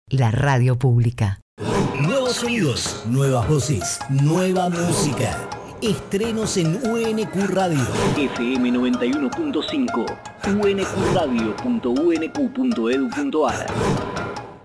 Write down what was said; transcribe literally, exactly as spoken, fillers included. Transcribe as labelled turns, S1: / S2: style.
S1: la radio pública.
S2: Nuevos sonidos, nuevas voces, nueva música. Estrenos en U N Q Radio.
S3: F M noventa y uno punto cinco, u n q radio punto u n q punto e d u punto a r.